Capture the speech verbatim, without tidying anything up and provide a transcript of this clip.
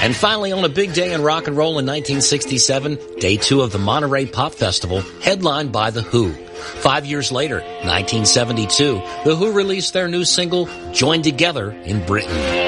And finally, on a big day in rock and roll in nineteen sixty-seven, day two of the Monterey Pop Festival, headlined by The Who. Five years later, nineteen seventy-two, The Who released their new single, Joined Together in Britain.